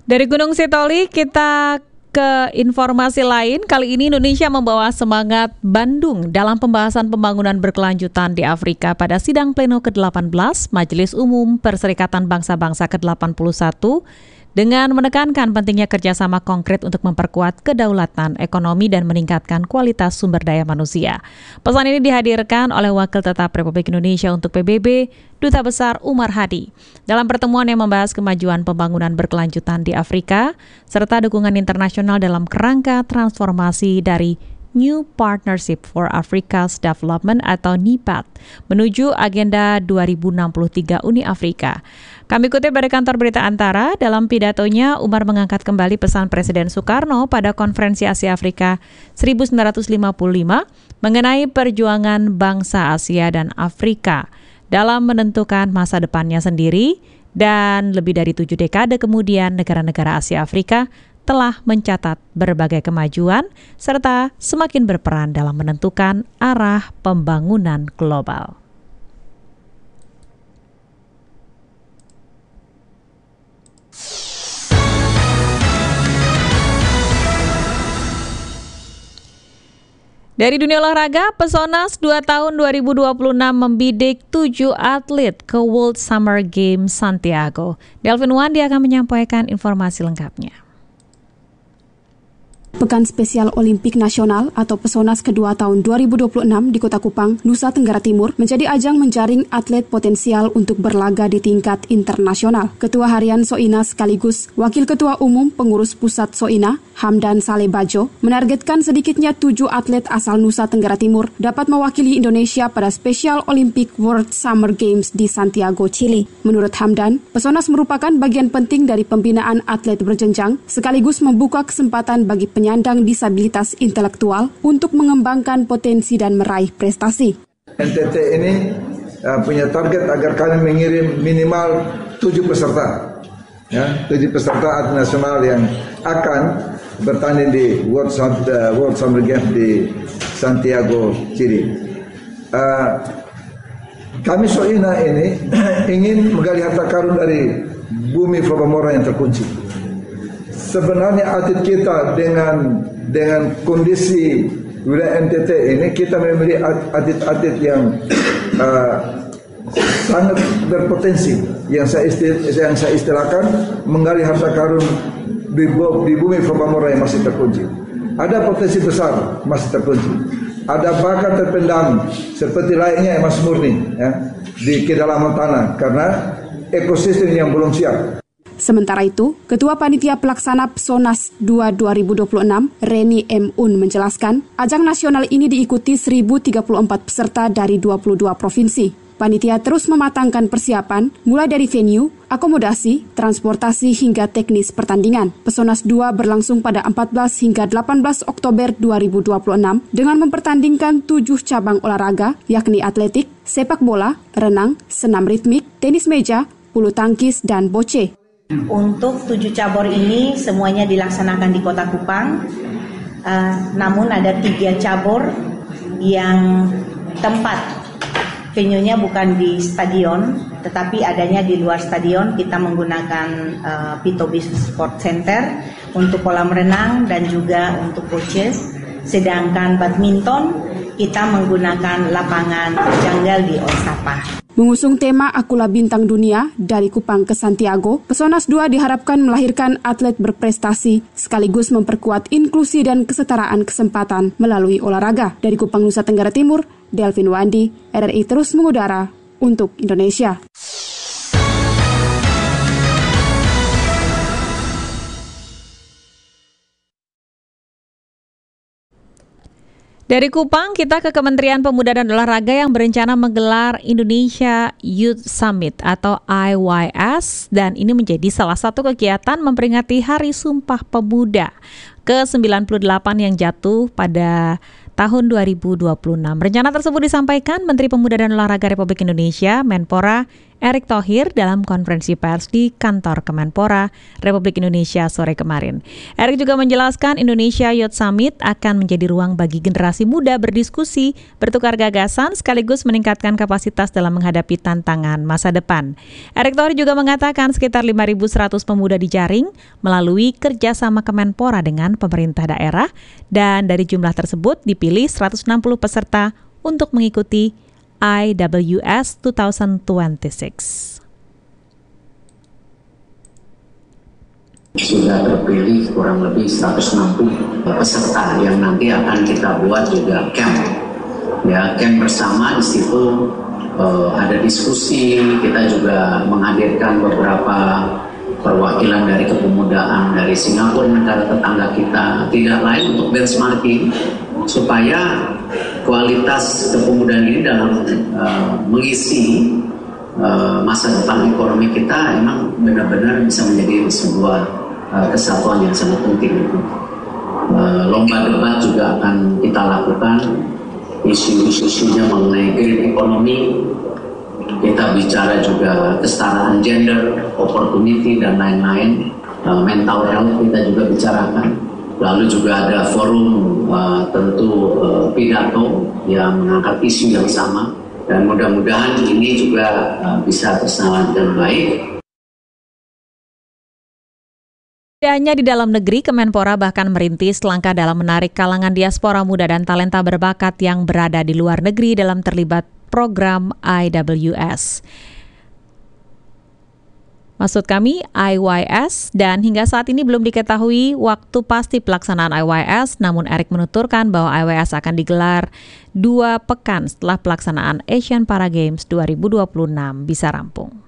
Dari Gunung Sitoli kita ke informasi lain. Kali ini Indonesia membawa semangat Bandung dalam pembahasan pembangunan berkelanjutan di Afrika pada sidang pleno ke-18 Majelis Umum Perserikatan Bangsa-Bangsa ke-81 dengan menekankan pentingnya kerjasama konkret untuk memperkuat kedaulatan ekonomi dan meningkatkan kualitas sumber daya manusia. Pesan ini dihadirkan oleh Wakil Tetap Republik Indonesia untuk PBB, Duta Besar Umar Hadi, dalam pertemuan yang membahas kemajuan pembangunan berkelanjutan di Afrika, serta dukungan internasional dalam kerangka transformasi dari New Partnership for Africa's Development atau NIPAD menuju Agenda 2063 Uni Afrika. Kami kutip dari kantor berita Antara, dalam pidatonya Umar mengangkat kembali pesan Presiden Soekarno pada Konferensi Asia Afrika 1955 mengenai perjuangan bangsa Asia dan Afrika dalam menentukan masa depannya sendiri, dan lebih dari 7 dekade kemudian negara-negara Asia Afrika telah mencatat berbagai kemajuan serta semakin berperan dalam menentukan arah pembangunan global. Dari dunia olahraga, Pesonas 2 tahun 2026 membidik 7 atlet ke World Summer Games Santiago. Delvin Wandi akan menyampaikan informasi lengkapnya. Pekan Spesial Olimpik Nasional atau Pesonas kedua tahun 2026 di Kota Kupang, Nusa Tenggara Timur menjadi ajang menjaring atlet potensial untuk berlaga di tingkat internasional. Ketua Harian Soina sekaligus Wakil Ketua Umum Pengurus Pusat Soina, Hamdan Saleh Bajo, menargetkan sedikitnya 7 atlet asal Nusa Tenggara Timur dapat mewakili Indonesia pada Special Olympic World Summer Games di Santiago, Chili. Menurut Hamdan, Pesonas merupakan bagian penting dari pembinaan atlet berjenjang sekaligus membuka kesempatan bagi penyandang disabilitas intelektual untuk mengembangkan potensi dan meraih prestasi. NTT ini punya target agar kami mengirim minimal 7 peserta, 7 peserta atlet nasional yang akan bertanding di World Summer Games di Santiago, Chili. Kami Soina ini ingin menggali harta karun dari bumi Flopamora yang terkunci. Sebenarnya atlet kita dengan kondisi wilayah NTT ini, kita memiliki atlet-atlet yang sangat berpotensi, yang saya istilahkan menggali harta karun di bumi Flopamora yang masih terkunci. Ada potensi besar masih terkunci. Ada bakat terpendam seperti layaknya emas murni di kedalaman tanah karena ekosistem yang belum siap. Sementara itu, Ketua Panitia Pelaksana Pesonas 2 2026, Reni M. Un menjelaskan, ajang nasional ini diikuti 1.034 peserta dari 22 provinsi. Panitia terus mematangkan persiapan, mulai dari venue, akomodasi, transportasi hingga teknis pertandingan. Pesonas 2 berlangsung pada 14 hingga 18 Oktober 2026 dengan mempertandingkan 7 cabang olahraga, yakni atletik, sepak bola, renang, senam ritmik, tenis meja, bulu tangkis, dan boce. Untuk 7 cabur ini semuanya dilaksanakan di Kota Kupang, namun ada 3 cabur yang tempat venue-nya bukan di stadion, tetapi adanya di luar stadion. Kita menggunakan Pito Business Sport Center untuk kolam renang dan juga untuk coaches. Sedangkan badminton kita menggunakan lapangan janggal di Osapa. Mengusung tema Akulah Bintang Dunia dari Kupang ke Santiago, Pesonas 2 diharapkan melahirkan atlet berprestasi sekaligus memperkuat inklusi dan kesetaraan kesempatan melalui olahraga. Dari Kupang, Nusa Tenggara Timur, Delvin Wandi, RRI terus mengudara untuk Indonesia. Dari Kupang, kita ke Kementerian Pemuda dan Olahraga yang berencana menggelar Indonesia Youth Summit atau IYS, dan ini menjadi salah satu kegiatan memperingati Hari Sumpah Pemuda ke-98 yang jatuh pada tahun 2026. Rencana tersebut disampaikan Menteri Pemuda dan Olahraga Republik Indonesia, Menpora Erick Thohir dalam konferensi pers di kantor Kemenpora Republik Indonesia sore kemarin. Erick juga menjelaskan Indonesia Youth Summit akan menjadi ruang bagi generasi muda berdiskusi, bertukar gagasan, sekaligus meningkatkan kapasitas dalam menghadapi tantangan masa depan. Erick Thohir juga mengatakan sekitar 5.100 pemuda dijaring melalui kerjasama Kemenpora dengan pemerintah daerah, dan dari jumlah tersebut dipilih 160 peserta untuk mengikuti IWS 2026. Sudah terpilih kurang lebih 160 peserta yang nanti akan kita buat juga camp. Ya, camp bersama di situ ada diskusi, kita juga menghadirkan beberapa perwakilan dari kepemudaan dari Singapura, negara tetangga kita, tidak lain untuk benchmarking supaya kualitas kepemudaan ini dalam mengisi masa depan ekonomi kita emang benar-benar bisa menjadi sebuah kesatuan yang sangat penting. Lomba debat juga akan kita lakukan, isu-isunya mengenai green economy. Kita bicara juga kesetaraan gender, opportunity, dan lain-lain. Mental health kita juga bicarakan. Lalu juga ada forum tentu pidato yang mengangkat isu yang sama. Dan mudah-mudahan ini juga bisa terlaksana dengan baik. Tidak hanya di dalam negeri, Kemenpora bahkan merintis langkah dalam menarik kalangan diaspora muda dan talenta berbakat yang berada di luar negeri dalam terlibat program IWS. Maksud kami IYS, dan hingga saat ini belum diketahui waktu pasti pelaksanaan IYS, namun Erick menuturkan bahwa IYS akan digelar 2 pekan setelah pelaksanaan Asian Para Games 2026 bisa rampung.